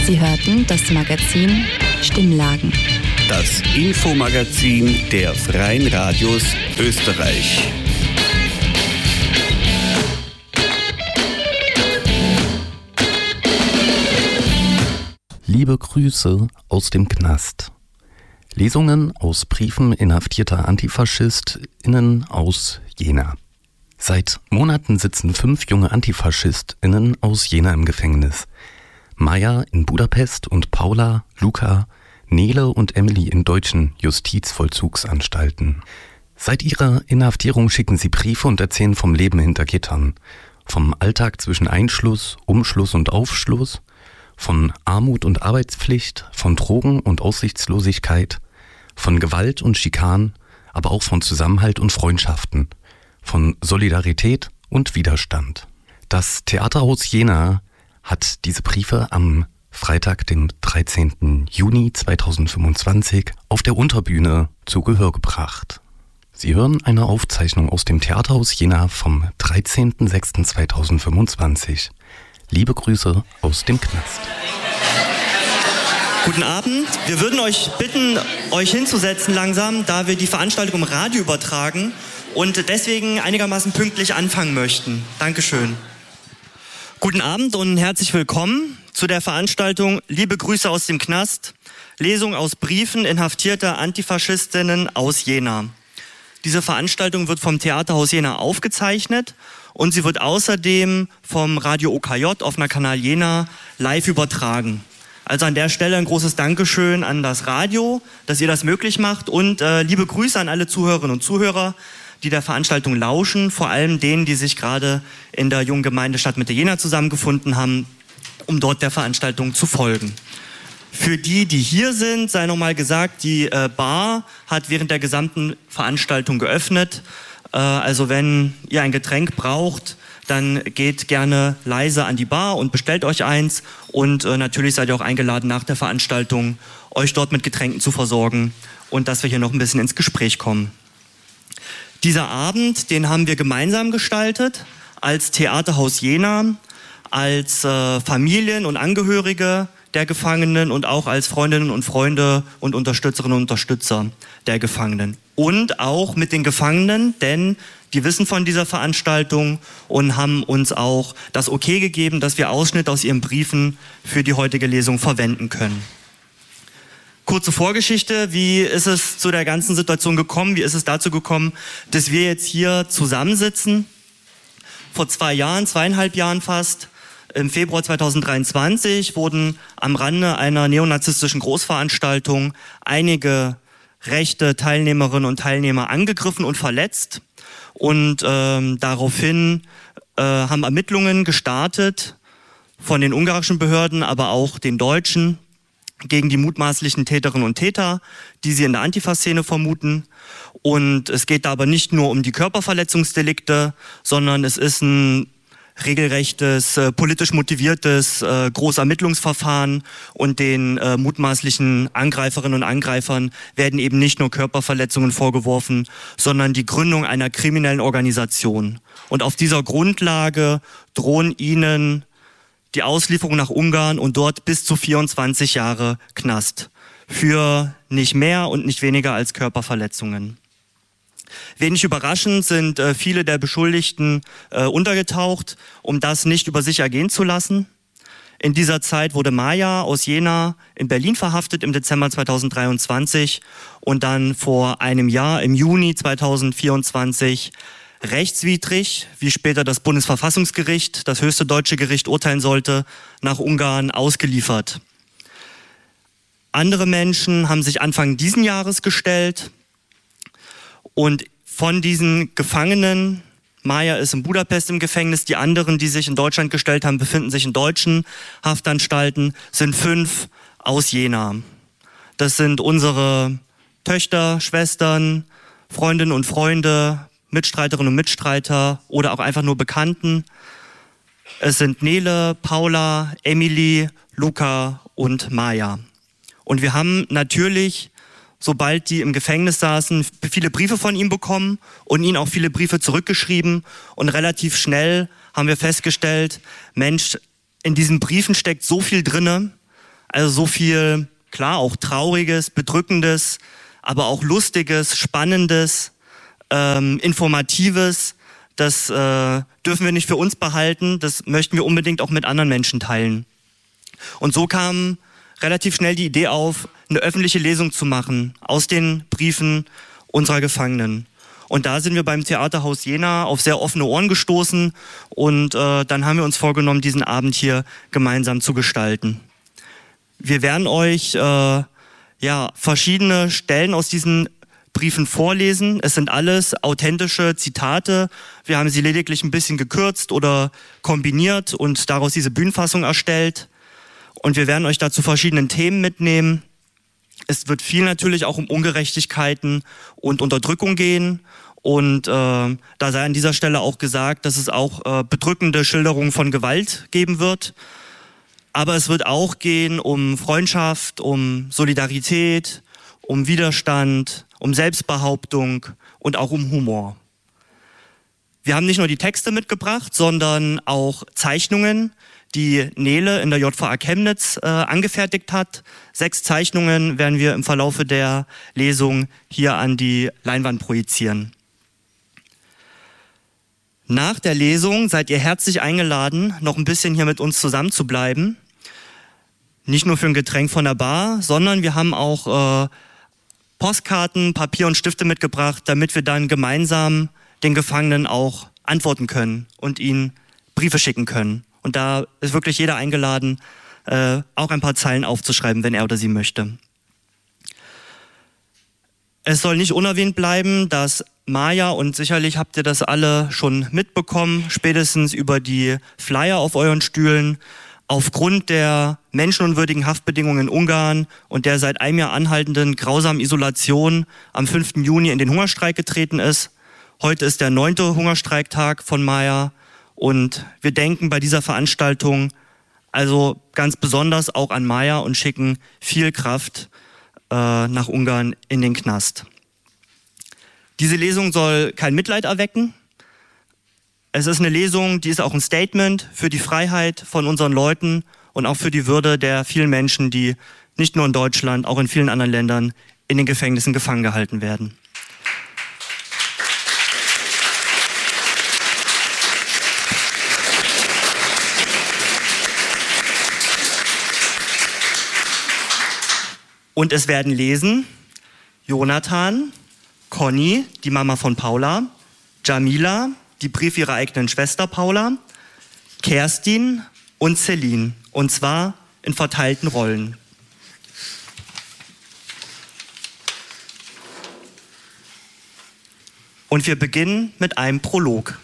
Sie hörten das Magazin Stimmlagen. Das Infomagazin der Freien Radios Österreich. Liebe Grüße aus dem Knast. Lesungen aus Briefen inhaftierter AntifaschistInnen aus Jena. Seit Monaten sitzen 5 junge AntifaschistInnen aus Jena im Gefängnis. Maja in Budapest und Paula, Luca, Nele und Emily in deutschen Justizvollzugsanstalten. Seit ihrer Inhaftierung schicken sie Briefe und erzählen vom Leben hinter Gittern. Vom Alltag zwischen Einschluss, Umschluss und Aufschluss, von Armut und Arbeitspflicht, von Drogen und Aussichtslosigkeit, von Gewalt und Schikanen, aber auch von Zusammenhalt und Freundschaften, von Solidarität und Widerstand. Das Theaterhaus Jena hat diese Briefe am Freitag, dem 13. Juni 2025, auf der Unterbühne zu Gehör gebracht. Sie hören eine Aufzeichnung aus dem Theaterhaus Jena vom 13.06.2025. Liebe Grüße aus dem Knast. Guten Abend. Wir würden euch bitten, euch hinzusetzen langsam, da wir die Veranstaltung im Radio übertragen und deswegen einigermaßen pünktlich anfangen möchten. Dankeschön. Guten Abend und herzlich willkommen zu der Veranstaltung Liebe Grüße aus dem Knast, Lesung aus Briefen inhaftierter Antifaschistinnen aus Jena. Diese Veranstaltung wird vom Theaterhaus Jena aufgezeichnet und sie wird außerdem vom Radio OKJ, offener Kanal Jena, live übertragen. Also an der Stelle ein großes Dankeschön an das Radio, dass ihr das möglich macht und liebe Grüße an alle Zuhörerinnen und Zuhörer, die der Veranstaltung lauschen, vor allem denen, die sich gerade in der jungen Gemeinde Stadtmitte Jena zusammengefunden haben, um dort der Veranstaltung zu folgen. Für die, die hier sind, sei nochmal gesagt, die Bar hat während der gesamten Veranstaltung geöffnet. Also wenn ihr ein Getränk braucht, dann geht gerne leise an die Bar und bestellt euch eins. Und natürlich seid ihr auch eingeladen, nach der Veranstaltung euch dort mit Getränken zu versorgen und dass wir hier noch ein bisschen ins Gespräch kommen. Dieser Abend, den haben wir gemeinsam gestaltet, als Theaterhaus Jena, als Familien und Angehörige der Gefangenen und auch als Freundinnen und Freunde und Unterstützerinnen und Unterstützer der Gefangenen. Und auch mit den Gefangenen, denn die wissen von dieser Veranstaltung und haben uns auch das Okay gegeben, dass wir Ausschnitte aus ihren Briefen für die heutige Lesung verwenden können. Kurze Vorgeschichte, wie ist es zu der ganzen Situation gekommen? Wie ist es dazu gekommen, dass wir jetzt hier zusammensitzen? Vor 2,5 Jahren fast, im Februar 2023, wurden am Rande einer neonazistischen Großveranstaltung einige rechte Teilnehmerinnen und Teilnehmer angegriffen und verletzt. Und daraufhin haben Ermittlungen gestartet von den ungarischen Behörden, aber auch den deutschen, gegen die mutmaßlichen Täterinnen und Täter, die sie in der Antifa-Szene vermuten. Und es geht da aber nicht nur um die Körperverletzungsdelikte, sondern es ist ein regelrechtes, politisch motiviertes Großermittlungsverfahren und den mutmaßlichen Angreiferinnen und Angreifern werden eben nicht nur Körperverletzungen vorgeworfen, sondern die Gründung einer kriminellen Organisation. Und auf dieser Grundlage drohen ihnen die Auslieferung nach Ungarn und dort bis zu 24 Jahre Knast für nicht mehr und nicht weniger als Körperverletzungen. Wenig überraschend sind viele der Beschuldigten untergetaucht, um das nicht über sich ergehen zu lassen. In dieser Zeit wurde Maja aus Jena in Berlin verhaftet im Dezember 2023 und dann vor einem Jahr, im Juni 2024, rechtswidrig, wie später das Bundesverfassungsgericht, das höchste deutsche Gericht, urteilen sollte, nach Ungarn ausgeliefert. Andere Menschen haben sich Anfang diesen Jahres gestellt und von diesen Gefangenen, Maja ist in Budapest im Gefängnis, die anderen, die sich in Deutschland gestellt haben, befinden sich in deutschen Haftanstalten, sind 5 aus Jena. Das sind unsere Töchter, Schwestern, Freundinnen und Freunde, Mitstreiterinnen und Mitstreiter oder auch einfach nur Bekannten. Es sind Nele, Paula, Emily, Luca und Maja. Und wir haben natürlich, sobald die im Gefängnis saßen, viele Briefe von ihm bekommen und ihnen auch viele Briefe zurückgeschrieben. Und relativ schnell haben wir festgestellt, Mensch, in diesen Briefen steckt so viel drinne. Also so viel, klar, auch Trauriges, Bedrückendes, aber auch Lustiges, Spannendes, Informatives. Das dürfen wir nicht für uns behalten, das möchten wir unbedingt auch mit anderen Menschen teilen. Und so kam relativ schnell die Idee auf, eine öffentliche Lesung zu machen aus den Briefen unserer Gefangenen. Und da sind wir beim Theaterhaus Jena auf sehr offene Ohren gestoßen und dann haben wir uns vorgenommen, diesen Abend hier gemeinsam zu gestalten. Wir werden euch verschiedene Stellen aus diesen Briefen vorlesen. Es sind alles authentische Zitate. Wir haben sie lediglich ein bisschen gekürzt oder kombiniert und daraus diese Bühnenfassung erstellt. Und wir werden euch dazu verschiedenen Themen mitnehmen. Es wird viel natürlich auch um Ungerechtigkeiten und Unterdrückung gehen. Und da sei an dieser Stelle auch gesagt, dass es auch bedrückende Schilderungen von Gewalt geben wird. Aber es wird auch gehen um Freundschaft, um Solidarität, um Widerstand, um Selbstbehauptung und auch um Humor. Wir haben nicht nur die Texte mitgebracht, sondern auch Zeichnungen, die Nele in der JVA Chemnitz angefertigt hat. 6 Zeichnungen werden wir im Verlaufe der Lesung hier an die Leinwand projizieren. Nach der Lesung seid ihr herzlich eingeladen, noch ein bisschen hier mit uns zusammen zu bleiben. Nicht nur für ein Getränk von der Bar, sondern wir haben auch Postkarten, Papier und Stifte mitgebracht, damit wir dann gemeinsam den Gefangenen auch antworten können und ihnen Briefe schicken können. Und da ist wirklich jeder eingeladen, auch ein paar Zeilen aufzuschreiben, wenn er oder sie möchte. Es soll nicht unerwähnt bleiben, dass Maja, und sicherlich habt ihr das alle schon mitbekommen, spätestens über die Flyer auf euren Stühlen, aufgrund der menschenunwürdigen Haftbedingungen in Ungarn und der seit einem Jahr anhaltenden grausamen Isolation am 5. Juni in den Hungerstreik getreten ist. Heute ist der 9. Hungerstreiktag von Maja und wir denken bei dieser Veranstaltung also ganz besonders auch an Maja und schicken viel Kraft nach Ungarn in den Knast. Diese Lesung soll kein Mitleid erwecken. Es ist eine Lesung, die ist auch ein Statement für die Freiheit von unseren Leuten und auch für die Würde der vielen Menschen, die nicht nur in Deutschland, auch in vielen anderen Ländern in den Gefängnissen gefangen gehalten werden. Und es werden lesen Jonathan, Conny, die Mama von Paula, Jamila, die Brief ihrer eigenen Schwester Paula, Kerstin und Celine. Und zwar in verteilten Rollen. Und wir beginnen mit einem Prolog.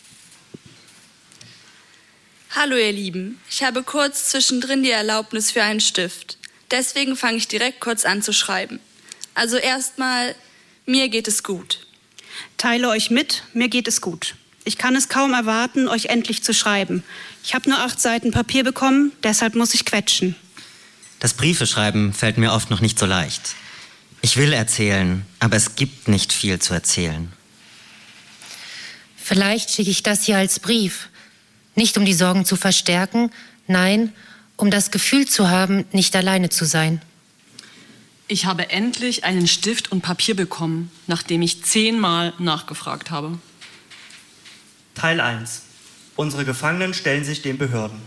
Hallo ihr Lieben, ich habe kurz zwischendrin die Erlaubnis für einen Stift. Deswegen fange ich direkt kurz an zu schreiben. Also erstmal, mir geht es gut. Teile euch mit, mir geht es gut. Ich kann es kaum erwarten, euch endlich zu schreiben. Ich habe nur 8 Seiten Papier bekommen, deshalb muss ich quetschen. Das Briefeschreiben fällt mir oft noch nicht so leicht. Ich will erzählen, aber es gibt nicht viel zu erzählen. Vielleicht schicke ich das hier als Brief. Nicht um die Sorgen zu verstärken, nein, um das Gefühl zu haben, nicht alleine zu sein. Ich habe endlich einen Stift und Papier bekommen, nachdem ich 10-mal nachgefragt habe. Teil 1. Unsere Gefangenen stellen sich den Behörden.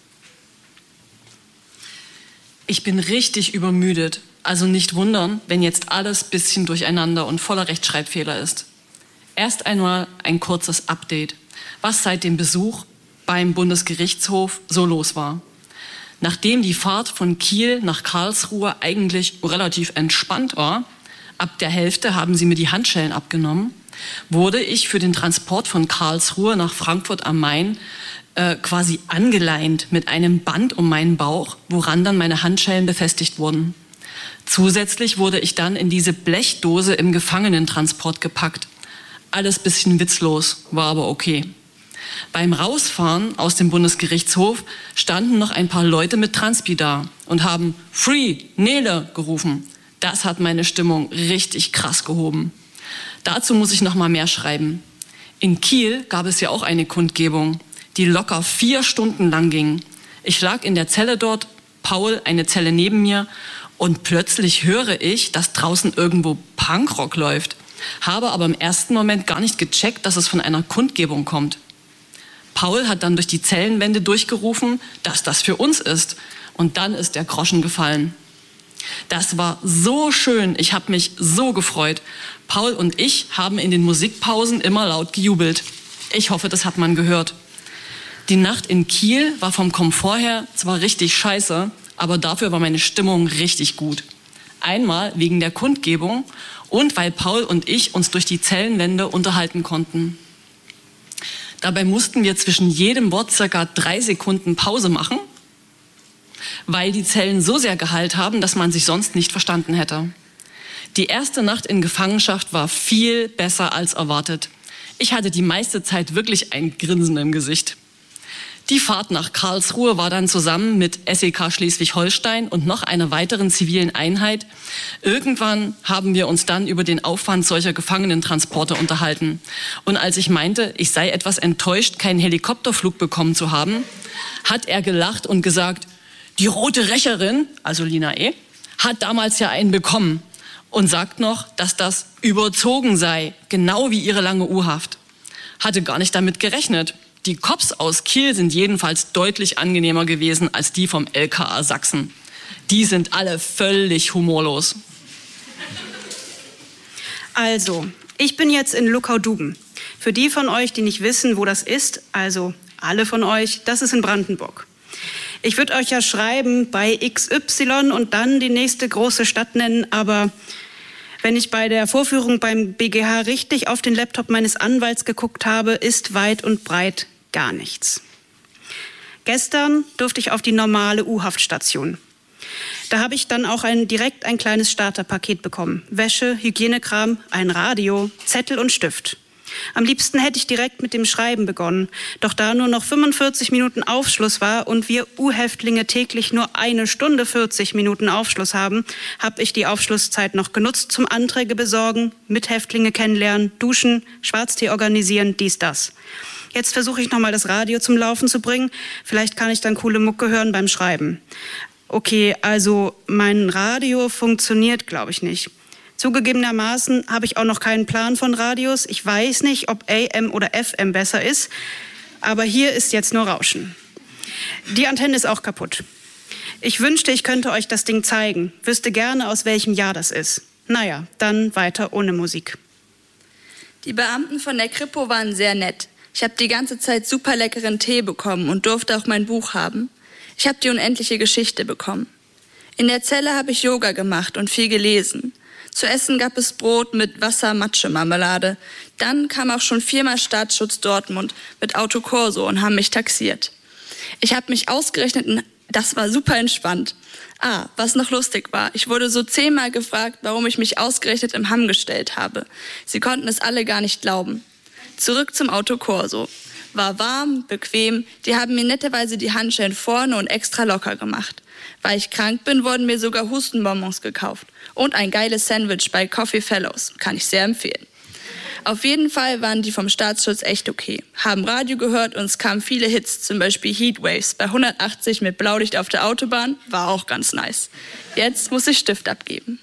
Ich bin richtig übermüdet, also nicht wundern, wenn jetzt alles bisschen durcheinander und voller Rechtschreibfehler ist. Erst einmal ein kurzes Update, was seit dem Besuch beim Bundesgerichtshof so los war. Nachdem die Fahrt von Kiel nach Karlsruhe eigentlich relativ entspannt war, ab der Hälfte haben sie mir die Handschellen abgenommen, wurde ich für den Transport von Karlsruhe nach Frankfurt am Main quasi angeleint mit einem Band um meinen Bauch, woran dann meine Handschellen befestigt wurden. Zusätzlich wurde ich dann in diese Blechdose im Gefangenentransport gepackt. Alles bisschen witzlos, war aber okay. Beim Rausfahren aus dem Bundesgerichtshof standen noch ein paar Leute mit Transpi da und haben Free Nele gerufen. Das hat meine Stimmung richtig krass gehoben. Dazu muss ich noch mal mehr schreiben. In Kiel gab es ja auch eine Kundgebung, die locker 4 Stunden lang ging. Ich lag in der Zelle dort, Paul eine Zelle neben mir und plötzlich höre ich, dass draußen irgendwo Punkrock läuft. Habe aber im ersten Moment gar nicht gecheckt, dass es von einer Kundgebung kommt. Paul hat dann durch die Zellenwände durchgerufen, dass das für uns ist. Und dann ist der Groschen gefallen. Das war so schön, ich habe mich so gefreut. Paul und ich haben in den Musikpausen immer laut gejubelt. Ich hoffe, das hat man gehört. Die Nacht in Kiel war vom Komfort her zwar richtig scheiße, aber dafür war meine Stimmung richtig gut. Einmal wegen der Kundgebung und weil Paul und ich uns durch die Zellenwände unterhalten konnten. Dabei mussten wir zwischen jedem Wort circa 3 Sekunden Pause machen, weil die Zellen so sehr Gehalt haben, dass man sich sonst nicht verstanden hätte. Die erste Nacht in Gefangenschaft war viel besser als erwartet. Ich hatte die meiste Zeit wirklich ein Grinsen im Gesicht. Die Fahrt nach Karlsruhe war dann zusammen mit SEK Schleswig-Holstein und noch einer weiteren zivilen Einheit. Irgendwann haben wir uns dann über den Aufwand solcher Gefangenentransporte unterhalten. Und als ich meinte, ich sei etwas enttäuscht, keinen Helikopterflug bekommen zu haben, hat er gelacht und gesagt, die Rote Rächerin, also Lina E., hat damals ja einen bekommen und sagt noch, dass das überzogen sei, genau wie ihre lange U-Haft. Hatte gar nicht damit gerechnet. Die Cops aus Kiel sind jedenfalls deutlich angenehmer gewesen als die vom LKA Sachsen. Die sind alle völlig humorlos. Also, ich bin jetzt in Luckau-Duben. Für die von euch, die nicht wissen, wo das ist, also alle von euch, das ist in Brandenburg. Ich würde euch ja schreiben bei XY und dann die nächste große Stadt nennen, aber wenn ich bei der Vorführung beim BGH richtig auf den Laptop meines Anwalts geguckt habe, ist weit und breit gar nichts. Gestern durfte ich auf die normale U-Haftstation. Da habe ich dann auch direkt ein kleines Starterpaket bekommen. Wäsche, Hygienekram, ein Radio, Zettel und Stift. Am liebsten hätte ich direkt mit dem Schreiben begonnen. Doch da nur noch 45 Minuten Aufschluss war und wir U-Häftlinge täglich nur 1 Stunde 40 Minuten Aufschluss haben, habe ich die Aufschlusszeit noch genutzt zum Anträge besorgen, Mithäftlinge kennenlernen, duschen, Schwarztee organisieren, dies, das. Jetzt versuche ich nochmal das Radio zum Laufen zu bringen. Vielleicht kann ich dann coole Mucke hören beim Schreiben. Okay, also mein Radio funktioniert, glaube ich, nicht. Zugegebenermaßen habe ich auch noch keinen Plan von Radios. Ich weiß nicht, ob AM oder FM besser ist, aber hier ist jetzt nur Rauschen. Die Antenne ist auch kaputt. Ich wünschte, ich könnte euch das Ding zeigen, wüsste gerne, aus welchem Jahr das ist. Naja, dann weiter ohne Musik. Die Beamten von der Kripo waren sehr nett. Ich habe die ganze Zeit super leckeren Tee bekommen und durfte auch mein Buch haben. Ich habe die unendliche Geschichte bekommen. In der Zelle habe ich Yoga gemacht und viel gelesen. Zu essen gab es Brot mit Wasser-Matsche-Marmelade. Dann kam auch schon 4-mal Staatsschutz Dortmund mit Autokorso und haben mich taxiert. Ich habe mich ausgerechnet und das war super entspannt. Was noch lustig war, ich wurde so 10-mal gefragt, warum ich mich ausgerechnet im Hamm gestellt habe. Sie konnten es alle gar nicht glauben. Zurück zum Autokorso. War warm, bequem, die haben mir netterweise die Handschellen vorne und extra locker gemacht. Weil ich krank bin, wurden mir sogar Hustenbonbons gekauft. Und ein geiles Sandwich bei Coffee Fellows, kann ich sehr empfehlen. Auf jeden Fall waren die vom Staatsschutz echt okay. Haben Radio gehört und es kamen viele Hits, zum Beispiel Heatwaves bei 180 mit Blaulicht auf der Autobahn, war auch ganz nice. Jetzt muss ich Stift abgeben.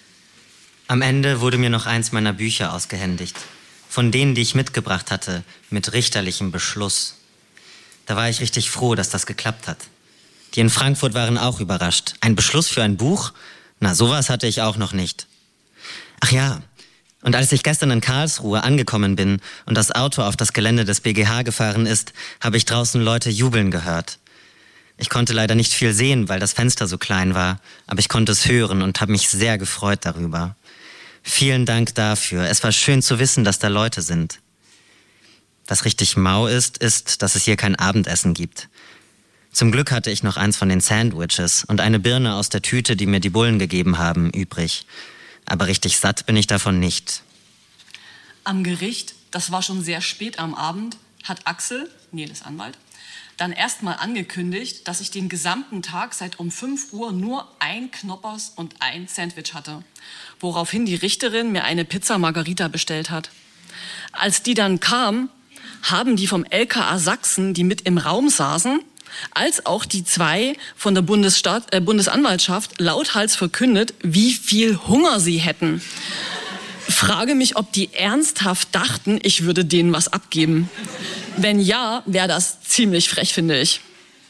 Am Ende wurde mir noch eins meiner Bücher ausgehändigt. Von denen, die ich mitgebracht hatte, mit richterlichem Beschluss. Da war ich richtig froh, dass das geklappt hat. Die in Frankfurt waren auch überrascht. Ein Beschluss für ein Buch? Na, sowas hatte ich auch noch nicht. Ach ja, und als ich gestern in Karlsruhe angekommen bin und das Auto auf das Gelände des BGH gefahren ist, habe ich draußen Leute jubeln gehört. Ich konnte leider nicht viel sehen, weil das Fenster so klein war, aber ich konnte es hören und habe mich sehr gefreut darüber. Vielen Dank dafür. Es war schön zu wissen, dass da Leute sind. Was richtig mau ist, dass es hier kein Abendessen gibt. Zum Glück hatte ich noch eins von den Sandwiches und eine Birne aus der Tüte, die mir die Bullen gegeben haben, übrig. Aber richtig satt bin ich davon nicht. Am Gericht, das war schon sehr spät am Abend, hat Axel, Neles Anwalt, dann erstmal angekündigt, dass ich den gesamten Tag seit um 5 Uhr nur ein Knoppers und ein Sandwich hatte. Woraufhin die Richterin mir eine Pizza Margarita bestellt hat. Als die dann kam, haben die vom LKA Sachsen, die mit im Raum saßen, als auch die 2 von der Bundesanwaltschaft lauthals verkündet, wie viel Hunger sie hätten. Frage mich, ob die ernsthaft dachten, ich würde denen was abgeben. Wenn ja, wäre das ziemlich frech, finde ich.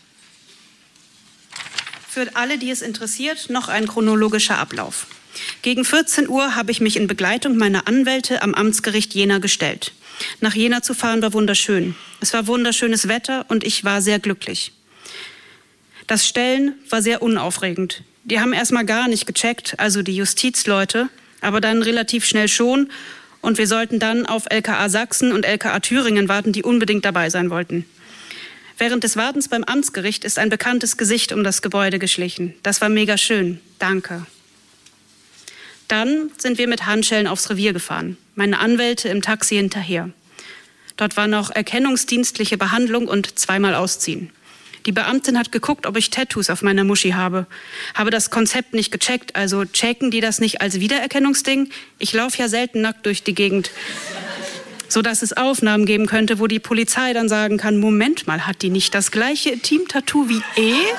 Für alle, die es interessiert, noch ein chronologischer Ablauf. Gegen 14 Uhr habe ich mich in Begleitung meiner Anwälte am Amtsgericht Jena gestellt. Nach Jena zu fahren war wunderschön. Es war wunderschönes Wetter und ich war sehr glücklich. Das Stellen war sehr unaufregend. Die haben erstmal gar nicht gecheckt, also die Justizleute, aber dann relativ schnell schon. Und wir sollten dann auf LKA Sachsen und LKA Thüringen warten, die unbedingt dabei sein wollten. Während des Wartens beim Amtsgericht ist ein bekanntes Gesicht um das Gebäude geschlichen. Das war mega schön. Danke. Dann sind wir mit Handschellen aufs Revier gefahren. Meine Anwälte im Taxi hinterher. Dort war noch erkennungsdienstliche Behandlung und 2-mal Ausziehen. Die Beamtin hat geguckt, ob ich Tattoos auf meiner Muschi habe. Habe das Konzept nicht gecheckt, also checken die das nicht als Wiedererkennungsding? Ich laufe ja selten nackt durch die Gegend. Sodass es Aufnahmen geben könnte, wo die Polizei dann sagen kann, Moment mal, hat die nicht das gleiche Intim-Tattoo wie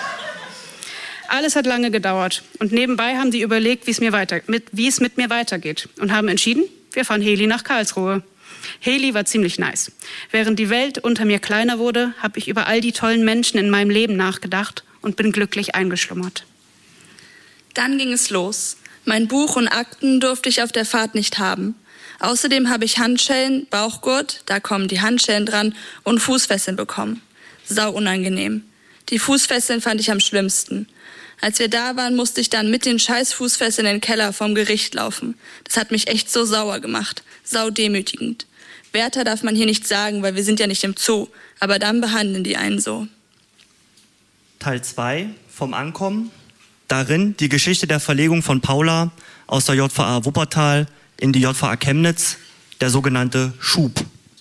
Alles hat lange gedauert. Und nebenbei haben sie überlegt, wie es mit mir weitergeht. Und haben entschieden, wir fahren Heli nach Karlsruhe. Heli war ziemlich nice. Während die Welt unter mir kleiner wurde, habe ich über all die tollen Menschen in meinem Leben nachgedacht und bin glücklich eingeschlummert. Dann ging es los. Mein Buch und Akten durfte ich auf der Fahrt nicht haben. Außerdem habe ich Handschellen, Bauchgurt, da kommen die Handschellen dran, und Fußfesseln bekommen. Sau unangenehm. Die Fußfesseln fand ich am schlimmsten. Als wir da waren, musste ich dann mit den scheiß Fußfesseln in den Keller vom Gericht laufen. Das hat mich echt so sauer gemacht. Sau demütigend. Wärter darf man hier nicht sagen, weil wir sind ja nicht im Zoo. Aber dann behandeln die einen so. Teil 2 vom Ankommen. Darin die Geschichte der Verlegung von Paula aus der JVA Wuppertal in die JVA Chemnitz, der sogenannte Schub.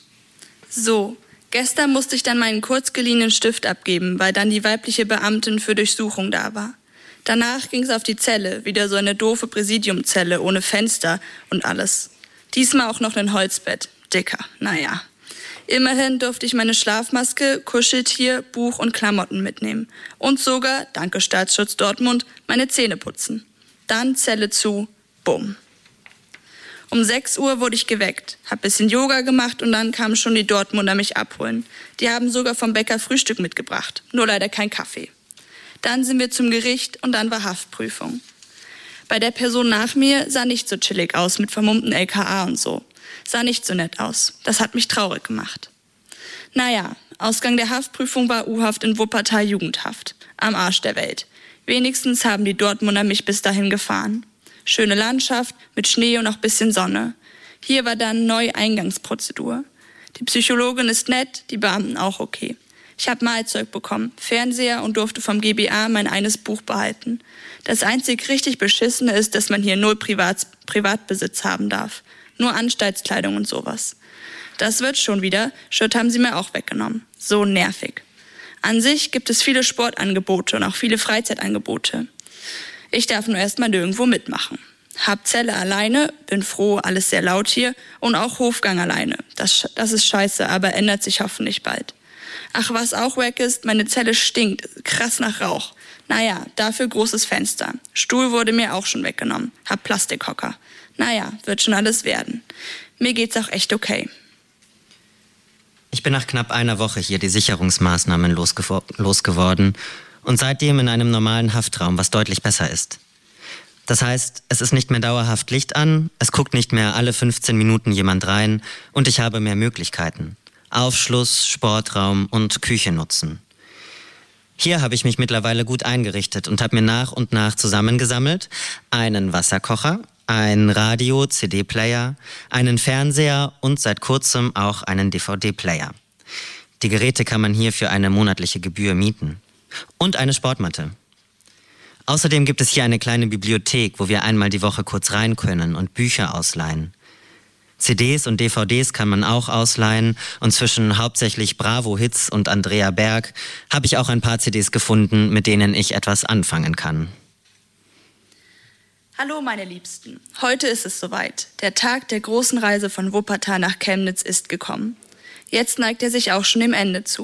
So, gestern musste ich dann meinen kurz geliehenen Stift abgeben, weil dann die weibliche Beamtin für Durchsuchung da war. Danach ging es auf die Zelle, wieder so eine doofe Präsidiumzelle ohne Fenster und alles. Diesmal auch noch ein Holzbett. Dicker, naja. Immerhin durfte ich meine Schlafmaske, Kuscheltier, Buch und Klamotten mitnehmen. Und sogar, danke Staatsschutz Dortmund, meine Zähne putzen. Dann Zelle zu, bumm. Um 6 Uhr wurde ich geweckt, hab bisschen Yoga gemacht und dann kamen schon die Dortmunder mich abholen. Die haben sogar vom Bäcker Frühstück mitgebracht, nur leider kein Kaffee. Dann sind wir zum Gericht und dann war Haftprüfung. Bei der Person nach mir sah nicht so chillig aus mit vermummten LKA und so. Sah nicht so nett aus. Das hat mich traurig gemacht. Naja, Ausgang der Haftprüfung war U-Haft in Wuppertal Jugendhaft. Am Arsch der Welt. Wenigstens haben die Dortmunder mich bis dahin gefahren. Schöne Landschaft mit Schnee und auch bisschen Sonne. Hier war dann Neueingangsprozedur. Die Psychologin ist nett, die Beamten auch okay. Ich habe Mahlzeug bekommen, Fernseher und durfte vom GBA mein eines Buch behalten. Das einzig richtig Beschissene ist, dass man hier 0 Privatbesitz haben darf. Nur Anstaltskleidung und sowas. Das wird schon wieder, Shirt haben sie mir auch weggenommen. So nervig. An sich gibt es viele Sportangebote und auch viele Freizeitangebote. Ich darf nur erstmal nirgendwo mitmachen. Hab Zelle alleine, bin froh, alles sehr laut hier, und auch Hofgang alleine. Das ist scheiße, aber ändert sich hoffentlich bald. Ach, was auch wack ist, meine Zelle stinkt, krass nach Rauch. Naja, dafür großes Fenster. Stuhl wurde mir auch schon weggenommen. Hab Plastikhocker. Naja, wird schon alles werden. Mir geht's auch echt okay. Ich bin nach knapp einer Woche hier die Sicherungsmaßnahmen losgeworden und seitdem in einem normalen Haftraum, was deutlich besser ist. Das heißt, es ist nicht mehr dauerhaft Licht an, es guckt nicht mehr alle 15 Minuten jemand rein und ich habe mehr Möglichkeiten. Aufschluss, Sportraum und Küche nutzen. Hier habe ich mich mittlerweile gut eingerichtet und habe mir nach und nach zusammengesammelt einen Wasserkocher, ein Radio, CD-Player, einen Fernseher und seit kurzem auch einen DVD-Player. Die Geräte kann man hier für eine monatliche Gebühr mieten. Und eine Sportmatte. Außerdem gibt es hier eine kleine Bibliothek, wo wir einmal die Woche kurz rein können und Bücher ausleihen. CDs und DVDs kann man auch ausleihen und zwischen hauptsächlich Bravo-Hits und Andrea Berg habe ich auch ein paar CDs gefunden, mit denen ich etwas anfangen kann. Hallo meine Liebsten, heute ist es soweit. Der Tag der großen Reise von Wuppertal nach Chemnitz ist gekommen. Jetzt neigt er sich auch schon dem Ende zu.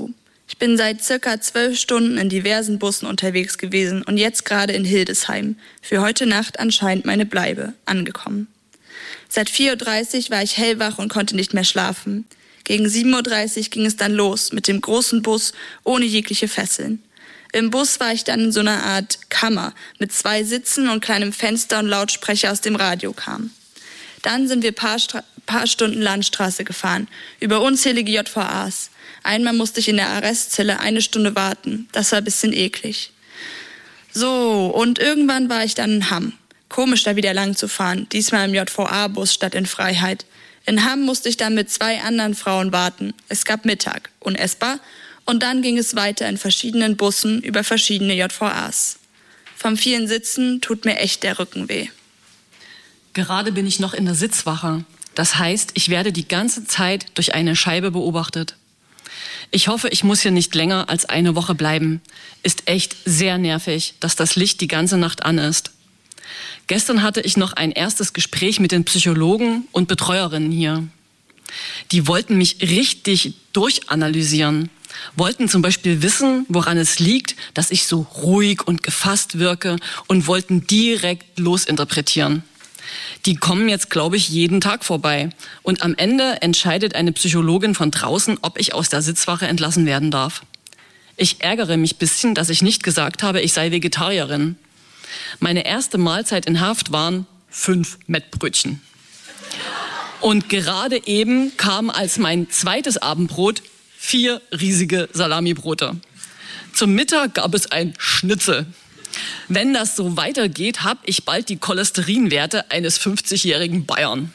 Ich bin seit circa 12 Stunden in diversen Bussen unterwegs gewesen und jetzt gerade in Hildesheim, für heute Nacht anscheinend meine Bleibe, angekommen. Seit 4:30 Uhr war ich hellwach und konnte nicht mehr schlafen. Gegen 7:30 Uhr ging es dann los mit dem großen Bus ohne jegliche Fesseln. Im Bus war ich dann in so einer Art Kammer mit 2 Sitzen und kleinem Fenster und Lautsprecher aus dem Radio kam. Dann sind wir paar Stunden Landstraße gefahren, über unzählige JVAs. Einmal musste ich in der Arrestzelle 1 Stunde warten. Das war ein bisschen eklig. So, und irgendwann war ich dann in Hamm. Komisch, da wieder lang zu fahren, diesmal im JVA-Bus statt in Freiheit. In Hamm musste ich dann mit 2 anderen Frauen warten. Es gab Mittag, unessbar. Und dann ging es weiter in verschiedenen Bussen über verschiedene JVAs. Vom vielen Sitzen tut mir echt der Rücken weh. Gerade bin ich noch in der Sitzwache. Das heißt, ich werde die ganze Zeit durch eine Scheibe beobachtet. Ich hoffe, ich muss hier nicht länger als eine Woche bleiben. Ist echt sehr nervig, dass das Licht die ganze Nacht an ist. Gestern hatte ich noch ein erstes Gespräch mit den Psychologen und Betreuerinnen hier. Die wollten mich richtig durchanalysieren. Wollten zum Beispiel wissen, woran es liegt, dass ich so ruhig und gefasst wirke und wollten direkt losinterpretieren. Die kommen jetzt, glaube ich, jeden Tag vorbei. Und am Ende entscheidet eine Psychologin von draußen, ob ich aus der Sitzwache entlassen werden darf. Ich ärgere mich ein bisschen, dass ich nicht gesagt habe, ich sei Vegetarierin. Meine erste Mahlzeit in Haft waren 5 Mettbrötchen. Und gerade eben kam als mein zweites Abendbrot 4 riesige Salamibrote. Zum Mittag gab es ein Schnitzel. Wenn das so weitergeht, habe ich bald die Cholesterinwerte eines 50-jährigen Bayern.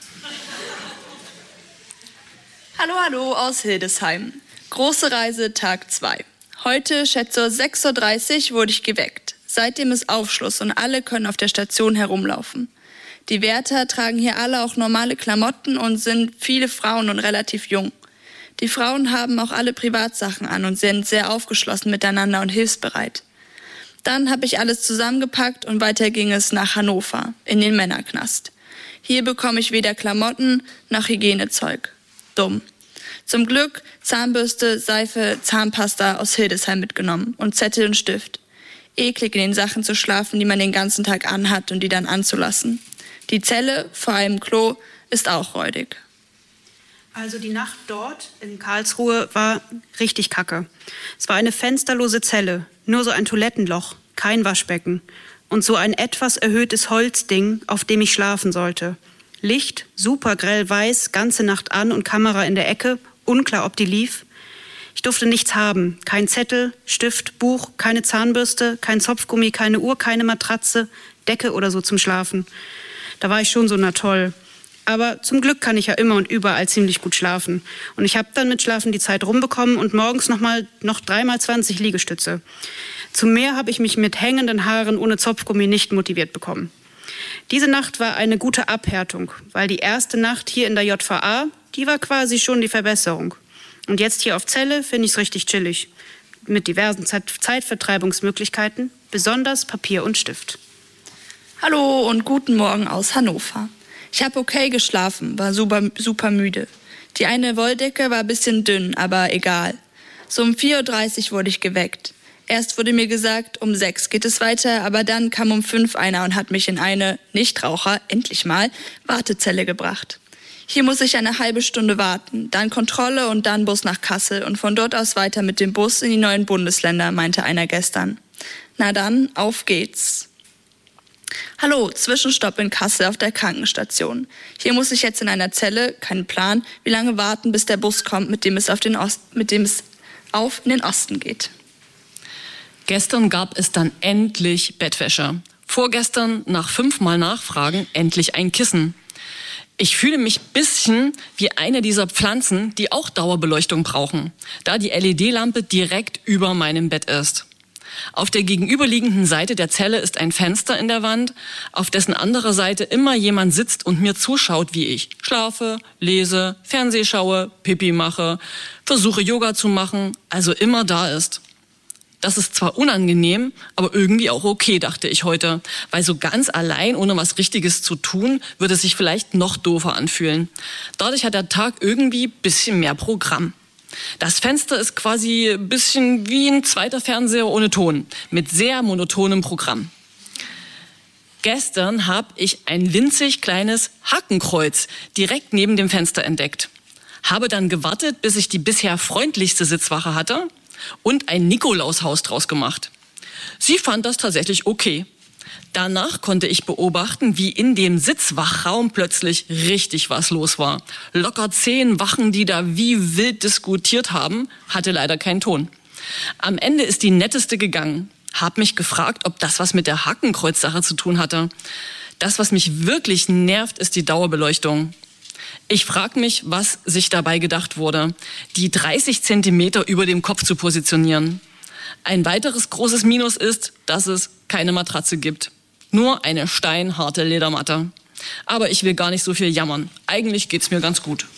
Hallo aus Hildesheim. Große Reise, Tag 2. Heute, schätze 6:30 Uhr, wurde ich geweckt. Seitdem ist Aufschluss und alle können auf der Station herumlaufen. Die Wärter tragen hier alle auch normale Klamotten und sind viele Frauen und relativ jung. Die Frauen haben auch alle Privatsachen an und sind sehr aufgeschlossen miteinander und hilfsbereit. Dann habe ich alles zusammengepackt und weiter ging es nach Hannover, in den Männerknast. Hier bekomme ich weder Klamotten noch Hygienezeug. Dumm. Zum Glück Zahnbürste, Seife, Zahnpasta aus Hildesheim mitgenommen und Zettel und Stift. Eklig in den Sachen zu schlafen, die man den ganzen Tag anhat und die dann anzulassen. Die Zelle, vor allem Klo, ist auch räudig. Also die Nacht dort in Karlsruhe war richtig kacke. Es war eine fensterlose Zelle, nur so ein Toilettenloch, kein Waschbecken und so ein etwas erhöhtes Holzding, auf dem ich schlafen sollte. Licht, super grell weiß, ganze Nacht an und Kamera in der Ecke, unklar, ob die lief. Ich durfte nichts haben, kein Zettel, Stift, Buch, keine Zahnbürste, kein Zopfgummi, keine Uhr, keine Matratze, Decke oder so zum Schlafen. Da war ich schon so, na toll. Aber zum Glück kann ich ja immer und überall ziemlich gut schlafen. Und ich habe dann mit Schlafen die Zeit rumbekommen und morgens noch 3x 20 Liegestütze. Zum Meer habe ich mich mit hängenden Haaren ohne Zopfgummi nicht motiviert bekommen. Diese Nacht war eine gute Abhärtung, weil die erste Nacht hier in der JVA, die war quasi schon die Verbesserung. Und jetzt hier auf Zelle finde ich es richtig chillig. Mit diversen Zeitvertreibungsmöglichkeiten, besonders Papier und Stift. Hallo und guten Morgen aus Hannover. Ich habe okay geschlafen, war super müde. Die eine Wolldecke war ein bisschen dünn, aber egal. So um 4:30 Uhr wurde ich geweckt. Erst wurde mir gesagt, um 6 geht es weiter, aber dann kam um 5 einer und hat mich in eine, Nichtraucher, endlich mal, Wartezelle gebracht. Hier muss ich eine halbe Stunde warten, dann Kontrolle und dann Bus nach Kassel und von dort aus weiter mit dem Bus in die neuen Bundesländer, meinte einer gestern. Na dann, auf geht's. Hallo, Zwischenstopp in Kassel auf der Krankenstation. Hier muss ich jetzt in einer Zelle, kein Plan, wie lange warten, bis der Bus kommt, mit dem es in den Osten geht. Gestern gab es dann endlich Bettwäsche. Vorgestern, nach 5-mal Nachfragen, endlich ein Kissen. Ich fühle mich ein bisschen wie eine dieser Pflanzen, die auch Dauerbeleuchtung brauchen, da die LED-Lampe direkt über meinem Bett ist. Auf der gegenüberliegenden Seite der Zelle ist ein Fenster in der Wand, auf dessen anderer Seite immer jemand sitzt und mir zuschaut, wie ich schlafe, lese, Fernseh schaue, Pipi mache, versuche Yoga zu machen, also immer da ist. Das ist zwar unangenehm, aber irgendwie auch okay, dachte ich heute, weil so ganz allein, ohne was Richtiges zu tun, würde es sich vielleicht noch doofer anfühlen. Dadurch hat der Tag irgendwie ein bisschen mehr Programm. Das Fenster ist quasi ein bisschen wie ein zweiter Fernseher ohne Ton, mit sehr monotonem Programm. Gestern habe ich ein winzig kleines Hakenkreuz direkt neben dem Fenster entdeckt. Habe dann gewartet, bis ich die bisher freundlichste Sitzwache hatte und ein Nikolaushaus draus gemacht. Sie fand das tatsächlich okay. Danach konnte ich beobachten, wie in dem Sitzwachraum plötzlich richtig was los war. Locker 10 Wachen, die da wie wild diskutiert haben, hatte leider keinen Ton. Am Ende ist die Netteste gegangen. Hab mich gefragt, ob das was mit der Hakenkreuz-Sache zu tun hatte. Das, was mich wirklich nervt, ist die Dauerbeleuchtung. Ich frage mich, was sich dabei gedacht wurde, die 30 Zentimeter über dem Kopf zu positionieren. Ein weiteres großes Minus ist, dass es keine Matratze gibt. Nur eine steinharte Ledermatte. Aber ich will gar nicht so viel jammern. Eigentlich geht's mir ganz gut.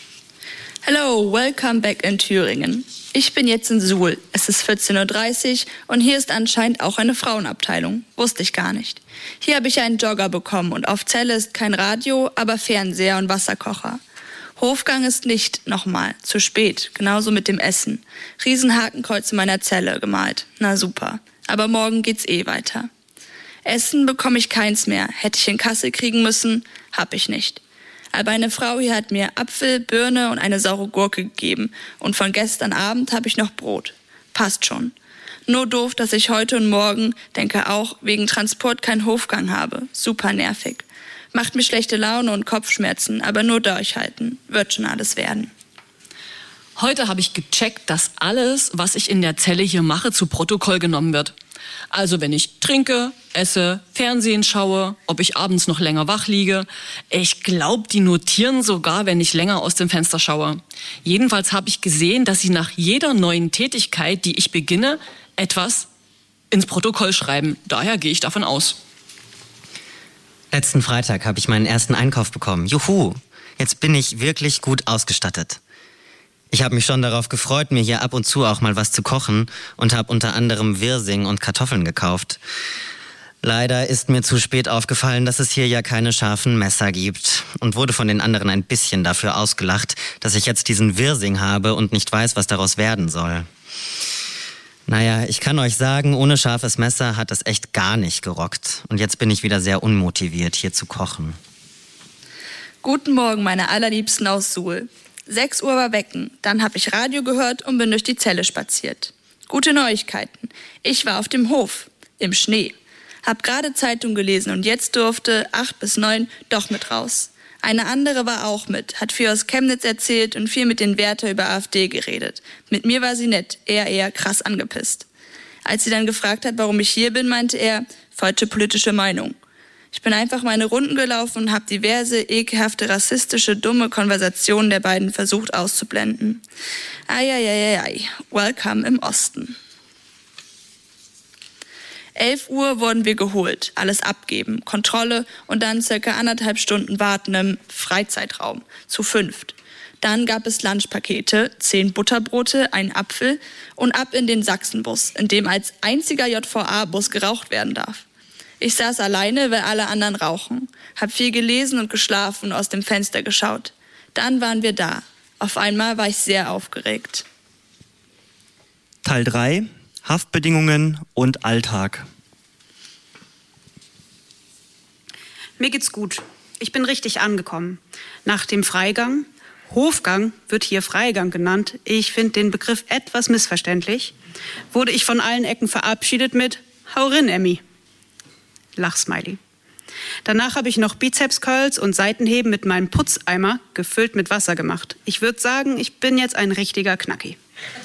Hello, welcome back in Thüringen. Ich bin jetzt in Suhl. Es ist 14:30 Uhr und hier ist anscheinend auch eine Frauenabteilung. Wusste ich gar nicht. Hier habe ich einen Jogger bekommen und auf Zelle ist kein Radio, aber Fernseher und Wasserkocher. Hofgang ist nicht, nochmal, zu spät, genauso mit dem Essen. Riesenhakenkreuz in meiner Zelle gemalt. Na super. Aber morgen geht's weiter. Essen bekomme ich keins mehr. Hätte ich in Kassel kriegen müssen, hab ich nicht. Aber eine Frau hier hat mir Apfel, Birne und eine saure Gurke gegeben. Und von gestern Abend habe ich noch Brot. Passt schon. Nur doof, dass ich heute und morgen, denke auch, wegen Transport keinen Hofgang habe. Super nervig. Macht mir schlechte Laune und Kopfschmerzen, aber nur durchhalten. Wird schon alles werden. Heute habe ich gecheckt, dass alles, was ich in der Zelle hier mache, zu Protokoll genommen wird. Also wenn ich trinke, esse, Fernsehen schaue, ob ich abends noch länger wach liege. Ich glaube, die notieren sogar, wenn ich länger aus dem Fenster schaue. Jedenfalls habe ich gesehen, dass sie nach jeder neuen Tätigkeit, die ich beginne, etwas ins Protokoll schreiben. Daher gehe ich davon aus. Letzten Freitag habe ich meinen ersten Einkauf bekommen. Juhu, jetzt bin ich wirklich gut ausgestattet. Ich habe mich schon darauf gefreut, mir hier ab und zu auch mal was zu kochen und habe unter anderem Wirsing und Kartoffeln gekauft. Leider ist mir zu spät aufgefallen, dass es hier ja keine scharfen Messer gibt und wurde von den anderen ein bisschen dafür ausgelacht, dass ich jetzt diesen Wirsing habe und nicht weiß, was daraus werden soll. Naja, ich kann euch sagen, ohne scharfes Messer hat es echt gar nicht gerockt. Und jetzt bin ich wieder sehr unmotiviert, hier zu kochen. Guten Morgen, meine Allerliebsten aus Suhl. 6 Uhr war Wecken, dann habe ich Radio gehört und bin durch die Zelle spaziert. Gute Neuigkeiten. Ich war auf dem Hof, im Schnee. Hab gerade Zeitung gelesen und jetzt durfte 8 bis 9 doch mit raus. Eine andere war auch mit, hat viel aus Chemnitz erzählt und viel mit den Wärter über AfD geredet. Mit mir war sie nett, eher krass angepisst. Als sie dann gefragt hat, warum ich hier bin, meinte er, falsche politische Meinung. Ich bin einfach meine Runden gelaufen und habe diverse, ekelhafte, rassistische, dumme Konversationen der beiden versucht auszublenden. Eieieiei, welcome im Osten. 11 Uhr wurden wir geholt, alles abgeben, Kontrolle und dann circa 1,5 Stunden warten im Freizeitraum, zu 5. Dann gab es Lunchpakete, 10 Butterbrote, einen Apfel und ab in den Sachsenbus, in dem als einziger JVA-Bus geraucht werden darf. Ich saß alleine, weil alle anderen rauchen, hab viel gelesen und geschlafen und aus dem Fenster geschaut. Dann waren wir da. Auf einmal war ich sehr aufgeregt. Teil 3. Haftbedingungen und Alltag. Mir geht's gut. Ich bin richtig angekommen. Nach dem Freigang, Hofgang wird hier Freigang genannt, ich finde den Begriff etwas missverständlich, wurde ich von allen Ecken verabschiedet mit Hau rin, Emmy. Lachsmiley. Danach habe ich noch Bizeps-Curls und Seitenheben mit meinem Putzeimer gefüllt mit Wasser gemacht. Ich würde sagen, ich bin jetzt ein richtiger Knacki.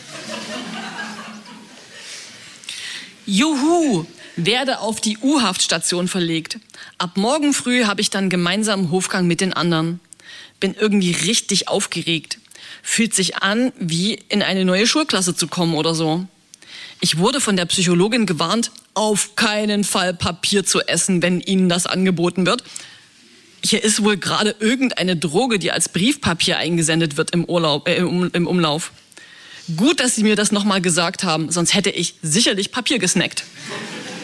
Juhu, werde auf die U-Haftstation verlegt. Ab morgen früh habe ich dann gemeinsam Hofgang mit den anderen. Bin irgendwie richtig aufgeregt. Fühlt sich an, wie in eine neue Schulklasse zu kommen oder so. Ich wurde von der Psychologin gewarnt, auf keinen Fall Papier zu essen, wenn Ihnen das angeboten wird. Hier ist wohl gerade irgendeine Droge, die als Briefpapier eingesendet wird im Umlauf. Gut, dass Sie mir das nochmal gesagt haben, sonst hätte ich sicherlich Papier gesnackt.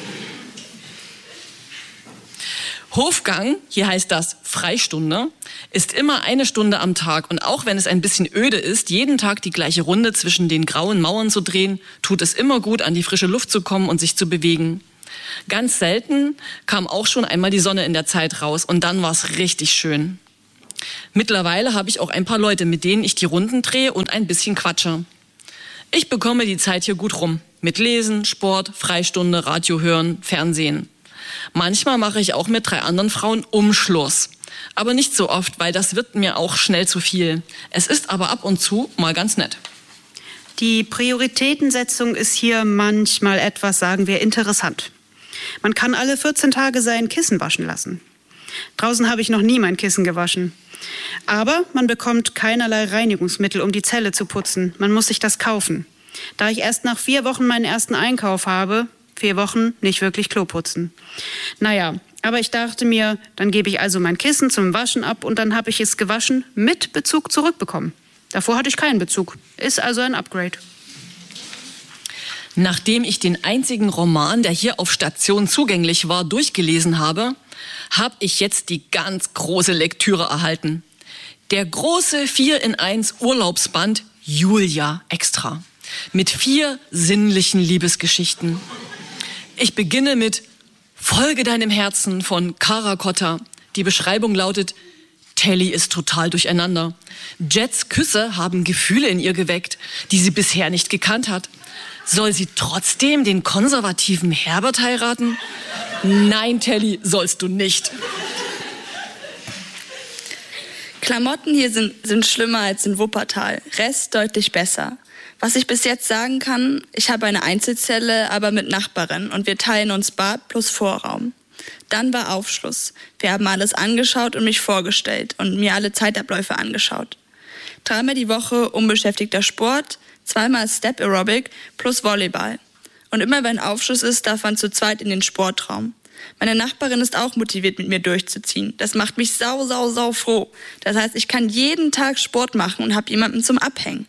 Hofgang, hier heißt das Freistunde, Ist immer 1 Stunde am Tag und auch wenn es ein bisschen öde ist, jeden Tag die gleiche Runde zwischen den grauen Mauern zu drehen, tut es immer gut, an die frische Luft zu kommen und sich zu bewegen. Ganz selten kam auch schon einmal die Sonne in der Zeit raus und dann war es richtig schön. Mittlerweile habe ich auch ein paar Leute, mit denen ich die Runden drehe und ein bisschen quatsche. Ich bekomme die Zeit hier gut rum. Mit Lesen, Sport, Freistunde, Radio hören, Fernsehen. Manchmal mache ich auch mit 3 anderen Frauen Umschluss. Aber nicht so oft, weil das wird mir auch schnell zu viel. Es ist aber ab und zu mal ganz nett. Die Prioritätensetzung ist hier manchmal etwas, sagen wir, interessant. Man kann alle 14 Tage sein Kissen waschen lassen. Draußen habe ich noch nie mein Kissen gewaschen. Aber man bekommt keinerlei Reinigungsmittel, um die Zelle zu putzen. Man muss sich das kaufen. Da ich erst nach 4 Wochen meinen ersten Einkauf habe, 4 Wochen nicht wirklich Klo putzen. Naja, aber ich dachte mir, dann gebe ich also mein Kissen zum Waschen ab und dann habe ich es gewaschen mit Bezug zurückbekommen. Davor hatte ich keinen Bezug. Ist also ein Upgrade. Nachdem ich den einzigen Roman, der hier auf Station zugänglich war, durchgelesen habe, habe ich jetzt die ganz große Lektüre erhalten. Der große 4-in-1 Urlaubsband Julia Extra. Mit 4 sinnlichen Liebesgeschichten. Ich beginne mit Folge deinem Herzen von Kara Kotta. Die Beschreibung lautet: Telly ist total durcheinander. Jets Küsse haben Gefühle in ihr geweckt, die sie bisher nicht gekannt hat. Soll sie trotzdem den konservativen Herbert heiraten? Nein, Telly, sollst du nicht. Klamotten hier sind schlimmer als in Wuppertal. Rest deutlich besser. Was ich bis jetzt sagen kann, ich habe eine Einzelzelle, aber mit Nachbarin und wir teilen uns Bad plus Vorraum. Dann war Aufschluss. Wir haben alles angeschaut und mich vorgestellt und mir alle Zeitabläufe angeschaut. 3-mal die Woche unbeschäftigter Sport, 2-mal Step Aerobic plus Volleyball. Und immer wenn Aufschluss ist, darf man zu zweit in den Sportraum. Meine Nachbarin ist auch motiviert, mit mir durchzuziehen. Das macht mich sau froh. Das heißt, ich kann jeden Tag Sport machen und habe jemanden zum Abhängen.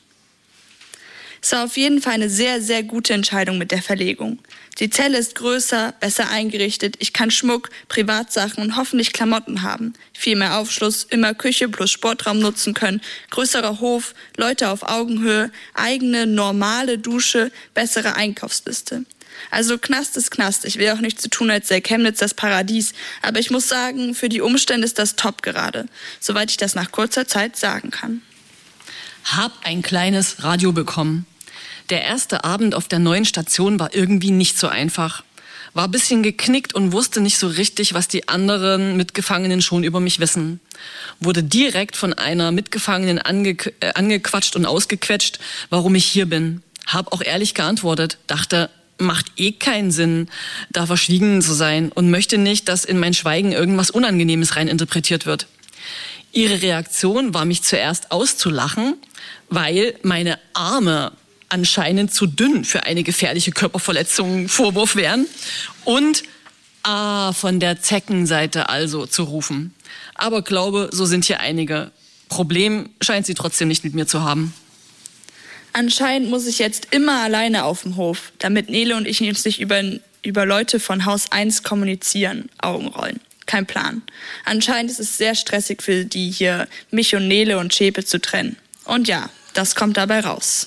Es war auf jeden Fall eine sehr gute Entscheidung mit der Verlegung. Die Zelle ist größer, besser eingerichtet, ich kann Schmuck, Privatsachen und hoffentlich Klamotten haben. Viel mehr Aufschluss, immer Küche plus Sportraum nutzen können, größerer Hof, Leute auf Augenhöhe, eigene, normale Dusche, bessere Einkaufsliste. Also Knast ist Knast. Ich will auch nicht so tun, als sei Chemnitz das Paradies. Aber ich muss sagen, für die Umstände ist das top gerade. Soweit ich das nach kurzer Zeit sagen kann. Hab ein kleines Radio bekommen. Der erste Abend auf der neuen Station war irgendwie nicht so einfach. War ein bisschen geknickt und wusste nicht so richtig, was die anderen Mitgefangenen schon über mich wissen. Wurde direkt von einer Mitgefangenen angequatscht und ausgequetscht, warum ich hier bin. Hab auch ehrlich geantwortet, dachte, macht eh keinen Sinn, da verschwiegen zu sein und möchte nicht, dass in mein Schweigen irgendwas Unangenehmes reininterpretiert wird. Ihre Reaktion war, mich zuerst auszulachen, weil meine Arme anscheinend zu dünn für eine gefährliche Körperverletzung Vorwurf wären und von der Zeckenseite also zu rufen. Aber glaube, so sind hier einige. Problem scheint sie trotzdem nicht mit mir zu haben. Anscheinend muss ich jetzt immer alleine auf dem Hof, damit Nele und ich uns nicht über Leute von Haus 1 kommunizieren, Augenrollen. Kein Plan. Anscheinend ist es sehr stressig für die hier, mich und Nele und Schäpe zu trennen. Und ja, das kommt dabei raus.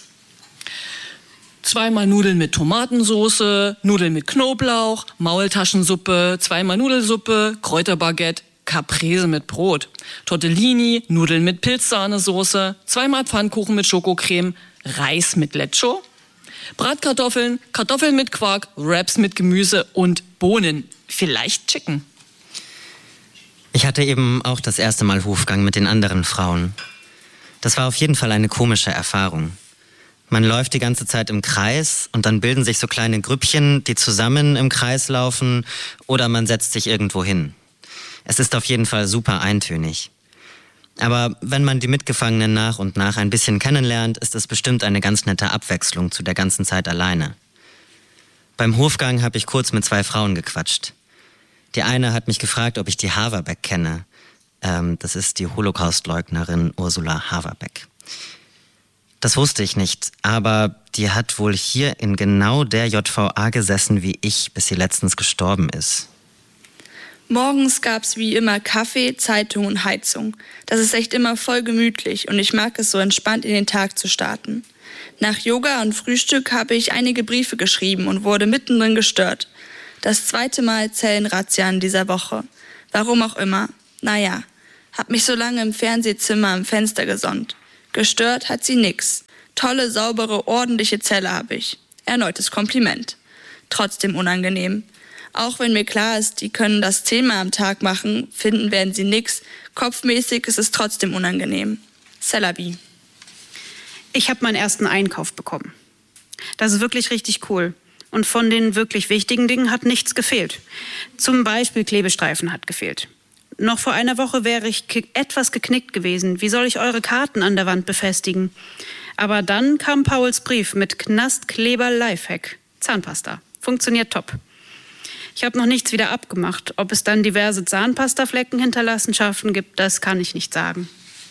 2-mal Nudeln mit Tomatensoße, Nudeln mit Knoblauch, Maultaschensuppe, 2-mal Nudelsuppe, Kräuterbaguette, Caprese mit Brot, Tortellini, Nudeln mit Pilzsahnesoße, 2-mal Pfannkuchen mit Schokocreme, Reis mit Lecho, Bratkartoffeln, Kartoffeln mit Quark, Wraps mit Gemüse und Bohnen, vielleicht Chicken. Ich hatte eben auch das erste Mal Hofgang mit den anderen Frauen. Das war auf jeden Fall eine komische Erfahrung. Man läuft die ganze Zeit im Kreis und dann bilden sich so kleine Grüppchen, die zusammen im Kreis laufen oder man setzt sich irgendwo hin. Es ist auf jeden Fall super eintönig. Aber wenn man die Mitgefangenen nach und nach ein bisschen kennenlernt, ist es bestimmt eine ganz nette Abwechslung zu der ganzen Zeit alleine. Beim Hofgang habe ich kurz mit 2 Frauen gequatscht. Die eine hat mich gefragt, ob ich die Haverbeck kenne. Das ist die Holocaustleugnerin Ursula Haverbeck. Das wusste ich nicht, aber die hat wohl hier in genau der JVA gesessen wie ich, bis sie letztens gestorben ist. Morgens gab's wie immer Kaffee, Zeitung und Heizung. Das ist echt immer voll gemütlich und ich mag es so entspannt in den Tag zu starten. Nach Yoga und Frühstück habe ich einige Briefe geschrieben und wurde mittendrin gestört. Das 2. Mal Zellenrazzia in dieser Woche. Warum auch immer. Naja, hab mich so lange im Fernsehzimmer am Fenster gesonnt. Gestört hat sie nix. Tolle, saubere, ordentliche Zelle habe ich. Erneutes Kompliment. Trotzdem unangenehm. Auch wenn mir klar ist, die können das 10-mal am Tag machen, finden werden sie nix. Kopfmäßig ist es trotzdem unangenehm. Celabi. Ich habe meinen ersten Einkauf bekommen. Das ist wirklich richtig cool. Und von den wirklich wichtigen Dingen hat nichts gefehlt. Zum Beispiel Klebestreifen hat gefehlt. Noch vor einer Woche wäre ich etwas geknickt gewesen. Wie soll ich eure Karten an der Wand befestigen? Aber dann kam Pauls Brief mit Knastkleber Lifehack. Zahnpasta. Funktioniert top. Ich habe noch nichts wieder abgemacht. Ob es dann diverse Zahnpastaflecken Hinterlassenschaften gibt, das kann ich nicht sagen.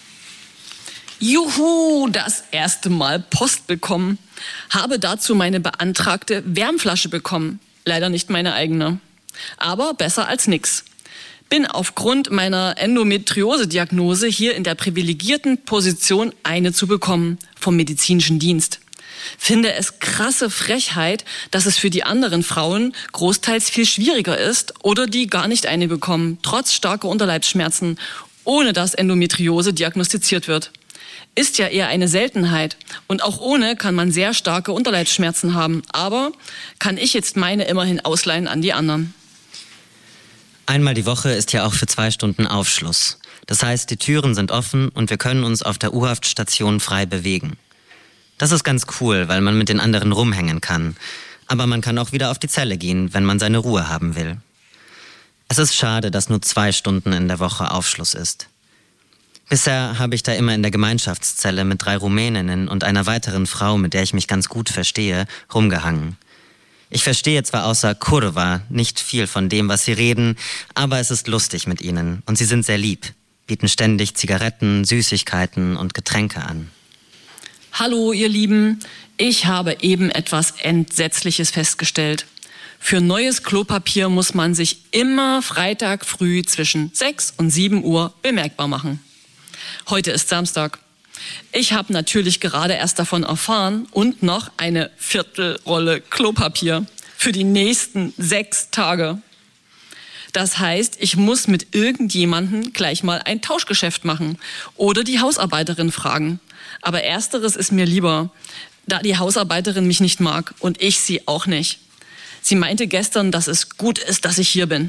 Juhu, das erste Mal Post bekommen. Habe dazu meine beantragte Wärmflasche bekommen. Leider nicht meine eigene. Aber besser als nix. Bin aufgrund meiner Endometriose-Diagnose hier in der privilegierten Position, eine zu bekommen vom medizinischen Dienst. Finde es krasse Frechheit, dass es für die anderen Frauen großteils viel schwieriger ist oder die gar nicht eine bekommen, trotz starker Unterleibsschmerzen, ohne dass Endometriose diagnostiziert wird. Ist ja eher eine Seltenheit und auch ohne kann man sehr starke Unterleibsschmerzen haben, aber kann ich jetzt meine immerhin ausleihen an die anderen. Einmal die Woche ist ja auch für 2 Stunden Aufschluss. Das heißt, die Türen sind offen und wir können uns auf der U-Haftstation frei bewegen. Das ist ganz cool, weil man mit den anderen rumhängen kann. Aber man kann auch wieder auf die Zelle gehen, wenn man seine Ruhe haben will. Es ist schade, dass nur 2 Stunden in der Woche Aufschluss ist. Bisher habe ich da immer in der Gemeinschaftszelle mit 3 Rumäninnen und einer weiteren Frau, mit der ich mich ganz gut verstehe, rumgehangen. Ich verstehe zwar außer Kurva nicht viel von dem, was sie reden, aber es ist lustig mit ihnen und sie sind sehr lieb, bieten ständig Zigaretten, Süßigkeiten und Getränke an. Hallo ihr Lieben, ich habe eben etwas Entsetzliches festgestellt. Für neues Klopapier muss man sich immer Freitag früh zwischen 6 und 7 Uhr bemerkbar machen. Heute ist Samstag. Ich habe natürlich gerade erst davon erfahren und noch eine Viertelrolle Klopapier für die nächsten 6 Tage. Das heißt, ich muss mit irgendjemandem gleich mal ein Tauschgeschäft machen oder die Hausarbeiterin fragen. Aber ersteres ist mir lieber, da die Hausarbeiterin mich nicht mag und ich sie auch nicht. Sie meinte gestern, dass es gut ist, dass ich hier bin.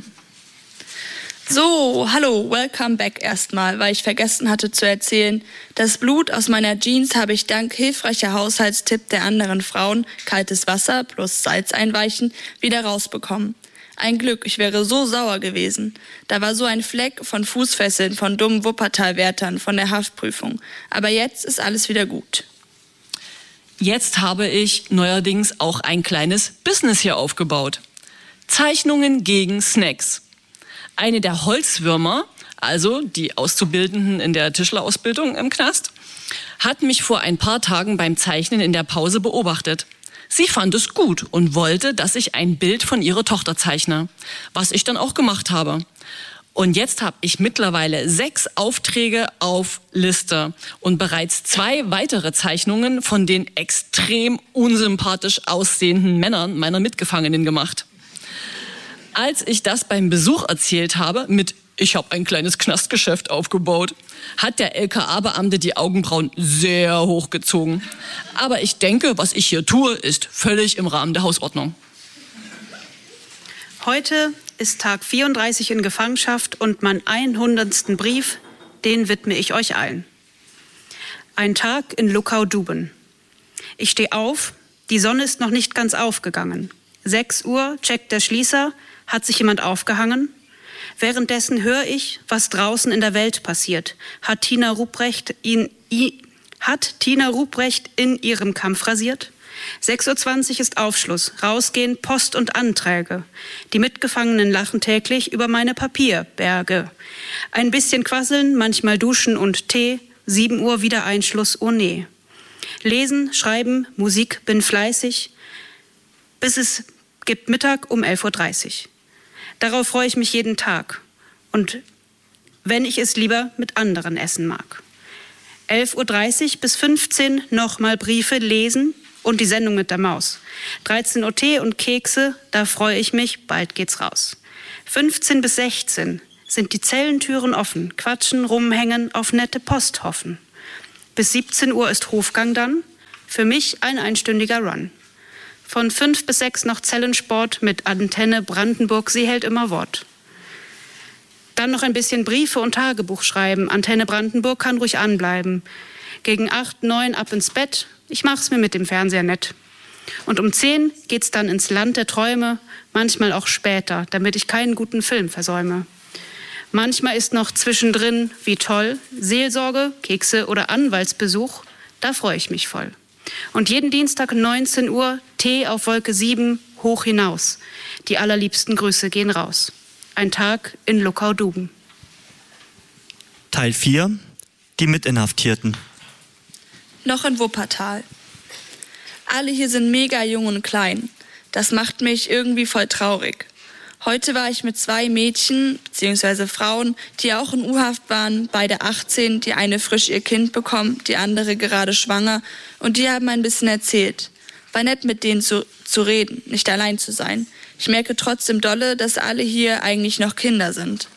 So, hallo, welcome back erstmal, weil ich vergessen hatte zu erzählen, das Blut aus meiner Jeans habe ich dank hilfreicher Haushaltstipp der anderen Frauen, kaltes Wasser plus Salz einweichen, wieder rausbekommen. Ein Glück, ich wäre so sauer gewesen. Da war so ein Fleck von Fußfesseln von dummen Wuppertal-Wärtern von der Haftprüfung. Aber jetzt ist alles wieder gut. Jetzt habe ich neuerdings auch ein kleines Business hier aufgebaut. Zeichnungen gegen Snacks. Eine der Holzwürmer, also die Auszubildenden in der Tischlerausbildung im Knast, hat mich vor ein paar Tagen beim Zeichnen in der Pause beobachtet. Sie fand es gut und wollte, dass ich ein Bild von ihrer Tochter zeichne, was ich dann auch gemacht habe. Und jetzt habe ich mittlerweile 6 Aufträge auf Liste und bereits 2 weitere Zeichnungen von den extrem unsympathisch aussehenden Männern meiner Mitgefangenen gemacht. Als ich das beim Besuch erzählt habe mit "Ich habe ein kleines Knastgeschäft aufgebaut", hat der LKA-Beamte die Augenbrauen sehr hochgezogen. Aber ich denke, was ich hier tue, ist völlig im Rahmen der Hausordnung. Heute ist Tag 34 in Gefangenschaft und mein 100. Brief, den widme ich euch allen. Ein Tag in Luckau-Duben. Ich stehe auf, die Sonne ist noch nicht ganz aufgegangen. 6 Uhr checkt der Schließer, hat sich jemand aufgehangen? Währenddessen höre ich, was draußen in der Welt passiert. Hat Tina Ruprecht in ihrem Kampf rasiert? 6:20 Uhr ist Aufschluss, rausgehen, Post und Anträge. Die Mitgefangenen lachen täglich über meine Papierberge. Ein bisschen quasseln, manchmal duschen und Tee. 7 Uhr wieder Einschluss, oh nee. Lesen, schreiben, Musik, bin fleißig, bis es gibt Mittag um 11:30 Uhr. Darauf freue ich mich jeden Tag. Und wenn ich es lieber mit anderen essen mag. 11:30 Uhr bis 15 Uhr nochmal Briefe lesen und die Sendung mit der Maus. 13 Uhr Tee und Kekse, da freue ich mich, bald geht's raus. 15 bis 16 sind die Zellentüren offen, quatschen, rumhängen, auf nette Post hoffen. Bis 17 Uhr ist Hofgang dann, für mich ein einstündiger Run. Von 5 bis 6 noch Zellensport mit Antenne Brandenburg, sie hält immer Wort. Dann noch ein bisschen Briefe und Tagebuch schreiben. Antenne Brandenburg kann ruhig anbleiben. Gegen 8, 9 ab ins Bett. Ich mach's mir mit dem Fernseher nett. Und um 10 geht's dann ins Land der Träume, manchmal auch später, damit ich keinen guten Film versäume. Manchmal ist noch zwischendrin, wie toll, Seelsorge, Kekse oder Anwaltsbesuch, da freue ich mich voll. Und jeden Dienstag 19 Uhr, Tee auf Wolke 7, hoch hinaus. Die allerliebsten Grüße gehen raus. Ein Tag in Luckau-Duben. Teil 4. Die Mitinhaftierten. Noch in Wuppertal. Alle hier sind mega jung und klein. Das macht mich irgendwie voll traurig. Heute war ich mit 2 Mädchen bzw. Frauen, die auch in U-Haft waren, beide 18, die eine frisch ihr Kind bekommt, die andere gerade schwanger, und die haben ein bisschen erzählt. War nett, mit denen zu reden, nicht allein zu sein. Ich merke trotzdem dolle, dass alle hier eigentlich noch Kinder sind.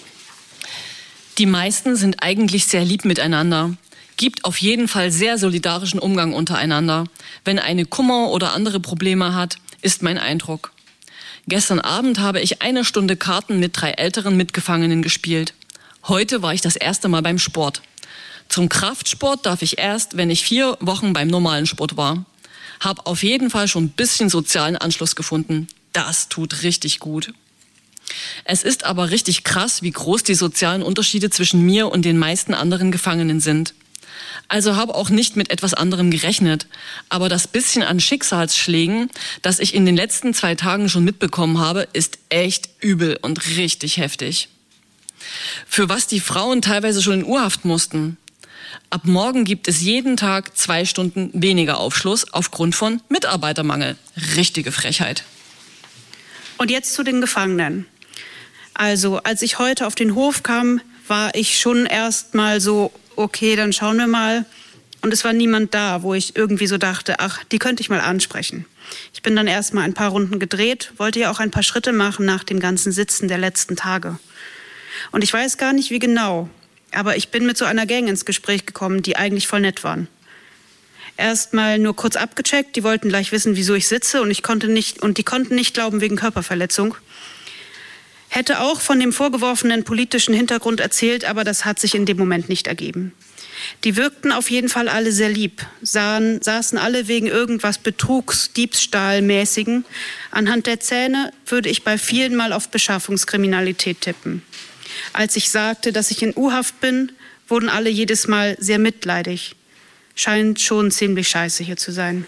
Die meisten sind eigentlich sehr lieb miteinander. Gibt auf jeden Fall sehr solidarischen Umgang untereinander. Wenn eine Kummer oder andere Probleme hat, ist mein Eindruck. Gestern Abend habe ich 1 Stunde Karten mit 3 älteren Mitgefangenen gespielt. Heute war ich das erste Mal beim Sport. Zum Kraftsport darf ich erst, wenn ich 4 Wochen beim normalen Sport war. Hab auf jeden Fall schon ein bisschen sozialen Anschluss gefunden. Das tut richtig gut. Es ist aber richtig krass, wie groß die sozialen Unterschiede zwischen mir und den meisten anderen Gefangenen sind. Also habe auch nicht mit etwas anderem gerechnet. Aber das bisschen an Schicksalsschlägen, das ich in den letzten 2 Tagen schon mitbekommen habe, ist echt übel und richtig heftig. Für was die Frauen teilweise schon in U-Haft mussten. Ab morgen gibt es jeden Tag 2 Stunden weniger Aufschluss aufgrund von Mitarbeitermangel. Richtige Frechheit. Und jetzt zu den Gefangenen. Also, als ich heute auf den Hof kam, war ich schon erst mal so, okay, dann schauen wir mal. Und es war niemand da, wo ich irgendwie so dachte, ach, die könnte ich mal ansprechen. Ich bin dann erst mal ein paar Runden gedreht, wollte ja auch ein paar Schritte machen nach dem ganzen Sitzen der letzten Tage. Und ich weiß gar nicht, wie genau, aber ich bin mit so einer Gang ins Gespräch gekommen, die eigentlich voll nett waren. Erst mal nur kurz abgecheckt, die wollten gleich wissen, wieso ich sitze, und die konnten nicht glauben wegen Körperverletzung. Hätte auch von dem vorgeworfenen politischen Hintergrund erzählt, aber das hat sich in dem Moment nicht ergeben. Die wirkten auf jeden Fall alle sehr lieb, saßen alle wegen irgendwas Betrugs-, Diebstahlmäßigen. Anhand der Zähne würde ich bei vielen mal auf Beschaffungskriminalität tippen. Als ich sagte, dass ich in U-Haft bin, wurden alle jedes Mal sehr mitleidig. Scheint schon ziemlich scheiße hier zu sein.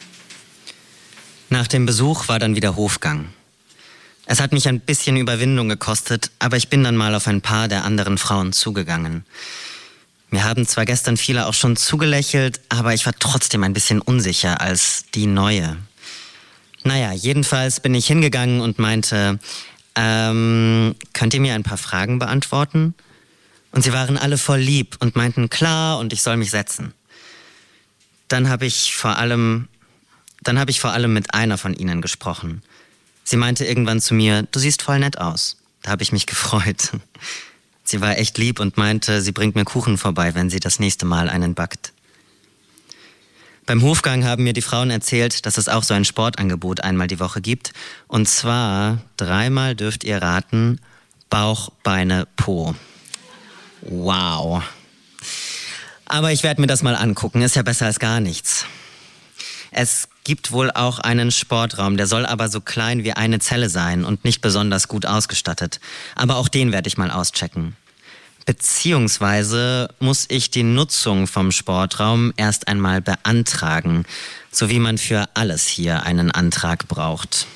Nach dem Besuch war dann wieder Hofgang. Es hat mich ein bisschen Überwindung gekostet, aber ich bin dann mal auf ein paar der anderen Frauen zugegangen. Mir haben zwar gestern viele auch schon zugelächelt, aber ich war trotzdem ein bisschen unsicher als die Neue. Naja, jedenfalls bin ich hingegangen und meinte, könnt ihr mir ein paar Fragen beantworten? Und sie waren alle voll lieb und meinten, klar, und ich soll mich setzen. Dann habe ich vor allem mit einer von ihnen gesprochen. Sie meinte irgendwann zu mir, du siehst voll nett aus. Da habe ich mich gefreut. Sie war echt lieb und meinte, sie bringt mir Kuchen vorbei, wenn sie das nächste Mal einen backt. Beim Hofgang haben mir die Frauen erzählt, dass es auch so ein Sportangebot einmal die Woche gibt. Und zwar 3-mal dürft ihr raten, Bauch, Beine, Po. Wow. Aber ich werde mir das mal angucken, ist ja besser als gar nichts. Es gibt wohl auch einen Sportraum, der soll aber so klein wie eine Zelle sein und nicht besonders gut ausgestattet. Aber auch den werde ich mal auschecken. Beziehungsweise muss ich die Nutzung vom Sportraum erst einmal beantragen, so wie man für alles hier einen Antrag braucht.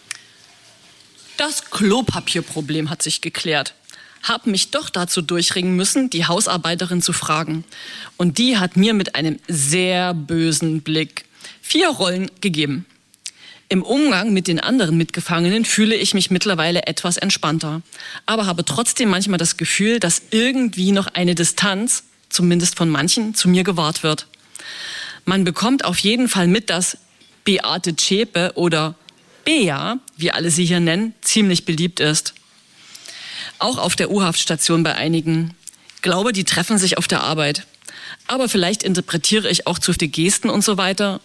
Das Klopapierproblem hat sich geklärt. Hab mich doch dazu durchringen müssen, die Hausarbeiterin zu fragen. Und die hat mir mit einem sehr bösen Blick 4 Rollen gegeben. Im Umgang mit den anderen Mitgefangenen fühle ich mich mittlerweile etwas entspannter, aber habe trotzdem manchmal das Gefühl, dass irgendwie noch eine Distanz, zumindest von manchen, zu mir gewahrt wird. Man bekommt auf jeden Fall mit, dass Beate Zschäpe oder Bea, wie alle sie hier nennen, ziemlich beliebt ist. Auch auf der U-Haftstation bei einigen. Ich glaube, die treffen sich auf der Arbeit. Aber vielleicht interpretiere ich auch zu viele Gesten und so weiter